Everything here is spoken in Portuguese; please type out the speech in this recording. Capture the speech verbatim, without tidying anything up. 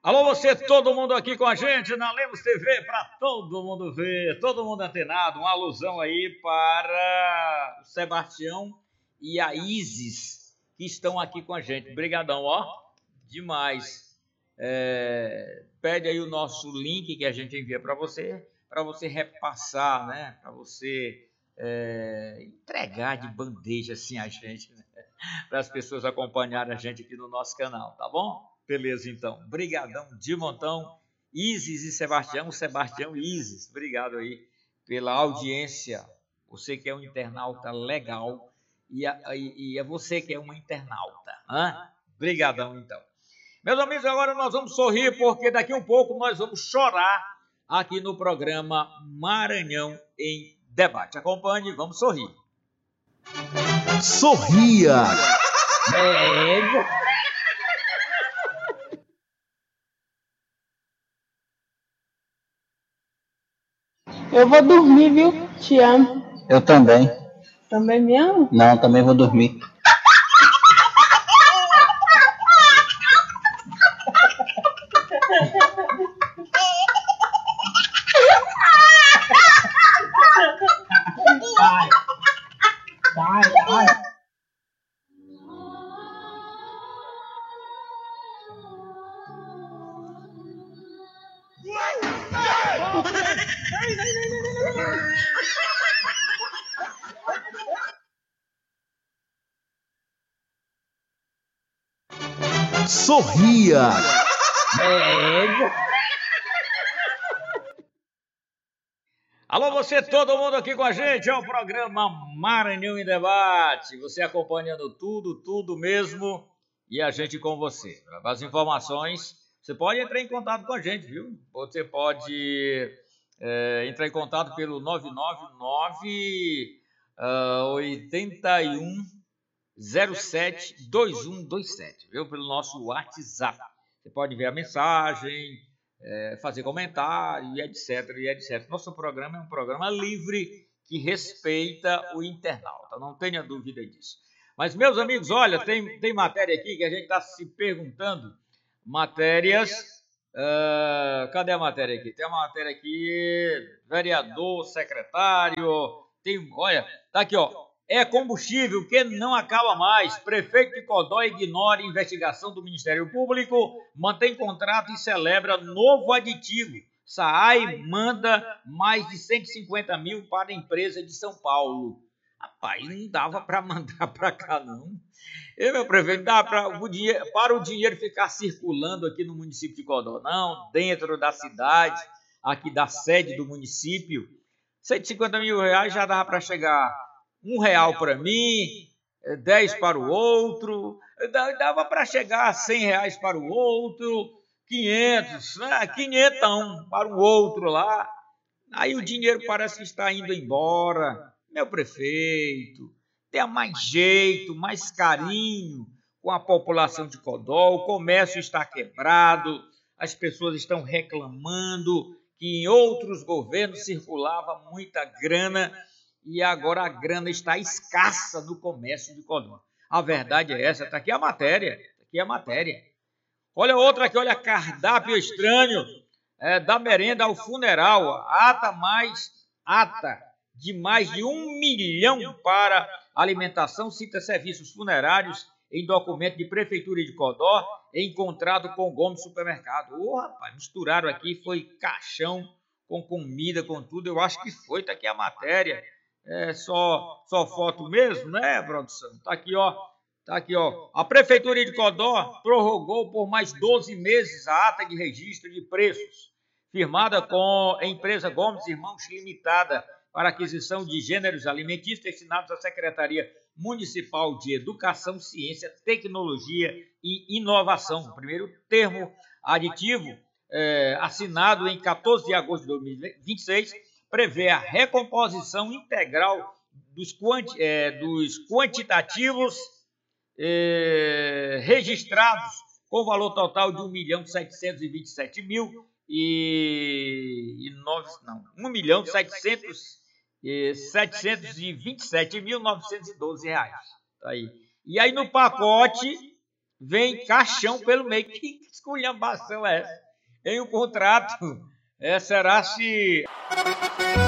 Alô, você, todo mundo aqui com a gente na Lemos T V, para todo mundo ver, todo mundo antenado, uma alusão aí para o Sebastião e a Isis, que estão aqui com a gente. Brigadão, ó, demais. É, pede aí o nosso link que a gente envia para você, para você repassar, né, para você é, entregar de bandeja assim a gente, né? Para as pessoas acompanharem a gente aqui no nosso canal, tá bom? Beleza, então. Brigadão de montão. Isis e Sebastião, Sebastião e Isis. Obrigado aí pela audiência. Você que é um internauta legal e, a, e, e é você que é uma internauta. Hein? Brigadão, então. Meus amigos, agora nós vamos sorrir porque daqui a um pouco nós vamos chorar aqui no programa Maranhão em Debate. Acompanhe, vamos sorrir. Sorria! É... Eu vou dormir, viu? Te amo. Eu também. Também me amo? Não, também vou dormir. Vai. Vai, vai. Sorria! É... Alô, você, todo mundo aqui com a gente, é o programa Maranhão em Debate. Você acompanhando tudo, tudo mesmo, e a gente com você. As informações, você pode entrar em contato com a gente, viu? Você pode é, entrar em contato pelo nove nove nove, oito um, zero sete, dois um dois sete, viu? Pelo nosso WhatsApp. Você pode ver a mensagem, é, fazer comentário e etc, e etc. Nosso programa é um programa livre que respeita o internauta, não tenha dúvida disso. Mas, meus amigos, olha, tem, tem matéria aqui que a gente está se perguntando, matérias, uh, cadê a matéria aqui? Tem uma matéria aqui, vereador, secretário, tem, olha, tá aqui, ó. É combustível que não acaba mais. Prefeito de Codó ignora investigação do Ministério Público, mantém contrato e celebra novo aditivo. S A A I manda mais de cento e cinquenta mil para a empresa de São Paulo. Rapaz, não dava para mandar para cá, não. Eu, meu prefeito, não dá para o dinheiro, para o dinheiro ficar circulando aqui no município de Codó, não. Dentro da cidade, aqui da sede do município, cento e cinquenta mil reais já dava para chegar... Um real para mim, dez para o outro, dava para chegar a cem reais para o outro, quinhentos, né? quinhentão para o outro lá. Aí o dinheiro parece que está indo embora. Meu prefeito, tenha mais jeito, mais carinho com a população de Codó. O comércio está quebrado, as pessoas estão reclamando que em outros governos circulava muita grana, e agora a grana está escassa no comércio de Codó. A verdade é essa, está aqui a matéria, tá aqui a matéria. Olha outra aqui, olha, cardápio estranho é, da merenda ao funeral, ata mais, ata de mais de um milhão para alimentação, cita serviços funerários em documento de Prefeitura de Codó, encontrado com Gomes Supermercado. Ô, rapaz, misturaram aqui, foi caixão com comida, com tudo, eu acho que foi, tá aqui a matéria. É só, só foto mesmo, né, produção? Tá aqui, ó. Tá aqui, ó. A Prefeitura de Codó prorrogou por mais doze meses a ata de registro de preços, firmada com a empresa Gomes Irmãos Limitada, para aquisição de gêneros alimentícios destinados à Secretaria Municipal de Educação, Ciência, Tecnologia e Inovação. O primeiro termo aditivo, é, assinado em quatorze de agosto de dois mil e vinte e seis, prevê a recomposição integral dos, quanti, é, dos quantitativos é, registrados com valor total de um milhão setecentos e vinte e sete mil e nove, não, um milhão setecentos e vinte e sete mil novecentos e doze reais. Tá aí. E aí no pacote vem caixão pelo meio. Que esculhambação é essa? Em um contrato, é, será se...